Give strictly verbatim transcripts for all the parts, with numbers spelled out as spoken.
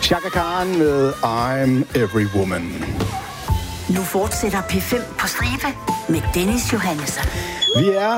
Chaka Khan med I'm Every Woman. Nu fortsætter P fem på stribe med Dennis Johannesson. Vi er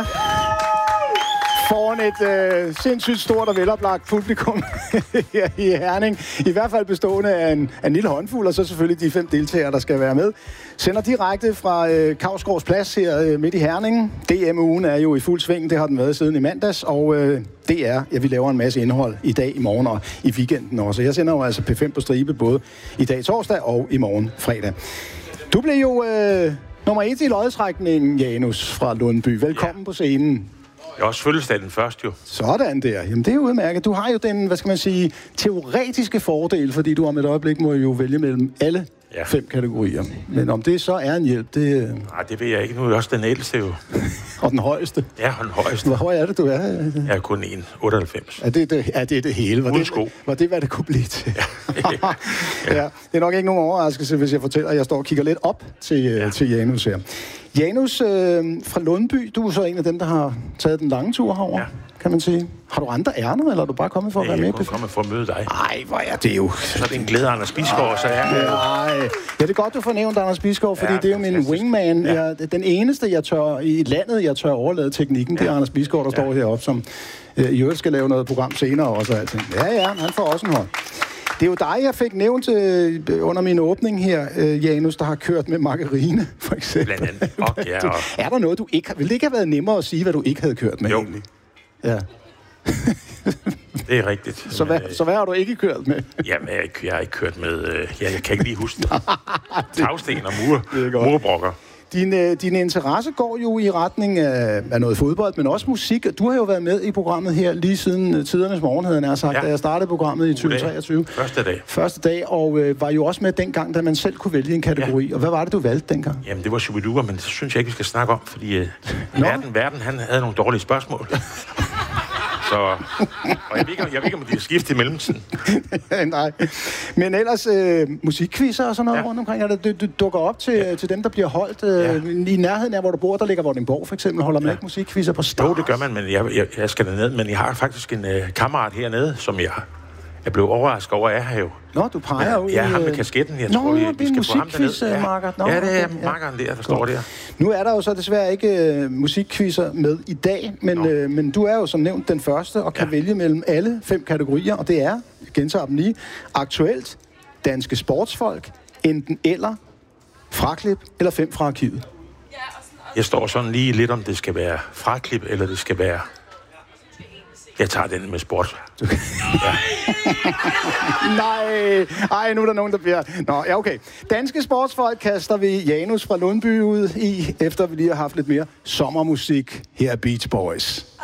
foran et øh, sindssygt stort og veloplagt publikum her i Herning. I hvert fald bestående af en, af en lille håndfuld, og så selvfølgelig de fem deltagere, der skal være med. Sender direkte fra øh, Kausgaards Plads her øh, midt i Herning. D M-ugen er jo i fuld sving, det har den været siden i mandags, og øh, det er, ja, vi laver en masse indhold i dag, i morgen og i weekenden også. Jeg sender jo altså P fem på stribe både i dag torsdag og i morgen fredag. Du blev jo øh, nummer et i lodtrækningen, Janus fra Lundby. Velkommen ja. På scenen. Jeg har også fødselsdag den første jo. Sådan der. Jamen det er jo udmærket. Du har jo den, hvad skal man sige, teoretiske fordel, fordi du om et øjeblik må jo vælge mellem alle ja. fem kategorier. Men om det så er en hjælp, det... Nej, det ved jeg ikke. Nu er jeg også den ældste jo. Og den højeste. Ja, den højeste. Hvor høj er det, du er? Jeg er kun en komma otteoghalvfems. Er det det, er det, det hele? Var det, var det, hvad det kunne blive til? Ja. ja. ja. Det er nok ikke nogen overraskelse, hvis jeg fortæller, at jeg står og kigger lidt op til, ja. til Janus her. Janus øh, fra Lundby, du er så en af dem, der har taget den lange tur herover, ja. Kan man sige. Har du andre ærner, eller er du bare kommet for at være med? Jeg er kommet for at møde dig. Nej, hvor er det jo... Så er det en glæde, Anders Bisgaard, så er det... Nej, ja, det er godt, du får nævnt Anders Bisgaard, fordi ja, det er jo min wingman. Ja. Jeg, den eneste, jeg tør i landet, jeg tør overlade teknikken, ja. Det er Anders Bisgaard, der ja. Står heroppe, som øh, i øvrigt skal lave noget program senere også. Altså. Ja, ja, han får også en hånd. Det er jo dig, jeg fik nævnt øh, under min åbning her, øh, Janus, der har kørt med margarine, for eksempel. Blandt andet. Okay, ja, og... Er der noget, du ikke har... Vil det ikke have været nemmere at sige, hvad du ikke havde kørt med, jo. Egentlig? Ja. Det er rigtigt. Så hvad, så hvad har du ikke kørt med? Jamen, jeg, jeg har ikke kørt med... Øh, jeg, jeg kan ikke lige huske det. Tagsten og mur, murbrokker. Din, øh, din interesse går jo i retning af, af noget fodbold, men også musik. Du har jo været med i programmet her lige siden tidernes morgen, havde jeg sagt, ja. Da jeg startede programmet i tyve treogtyve. Første dag. Første dag, og øh, var jo også med dengang, da man selv kunne vælge en kategori. Ja. Og hvad var det, du valgte dengang? Jamen, det var Shubiduga, men det synes jeg ikke, vi skal snakke om, fordi øh, verden, verden, han havde nogle dårlige spørgsmål. Så, og jeg ved ikke, jeg ved ikke om de er skiftet i mellemtiden. Nej. Men ellers øh, musikquizzer og sådan noget ja. Rundt omkring. Du, du dukker op til, ja. Til dem, der bliver holdt øh, ja. I nærheden af, hvor du bor. Der ligger Vordingborg for eksempel. Holder man ja. Ikke musikquizzer på start? Jo, det gør man, men jeg, jeg, jeg skal derned. Men jeg har faktisk en øh, kammerat hernede, som jeg... Jeg blev overrasket over, at jeg har jo... Nå, du peger ja, ud... Ja, ham med kasketten. Jeg Nå, tror, vi, vi skal få ham derned. Ja. Marker. Nå, ja, det er okay. markeren der, der står der. Nu er der jo så desværre ikke uh, musikquizzer med i dag, men, uh, men du er jo som nævnt den første, og kan ja. Vælge mellem alle fem kategorier, og det er, jeg gentager dem lige, aktuelt, danske sportsfolk, enten eller, fraklip eller fem fra arkivet. Jeg står sådan lige lidt, om det skal være fraklip, eller det skal være... Jeg tager den med sport. Ja. Nej, ej, nu er der nogen, der bliver... Nå, ja, okay. Danske sportsfolk kaster vi Janus fra Lundby ud i, efter vi lige har haft lidt mere sommermusik her af Beach Boys.